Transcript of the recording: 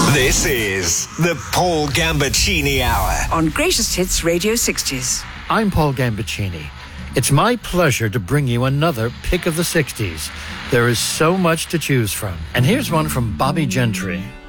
This is the Paul Gambaccini Hour on Greatest Hits Radio 60s. I'm Paul Gambaccini. It's my pleasure to bring you another pick of the 60s. There is so much to choose from. And here's one from Bobby Gentry.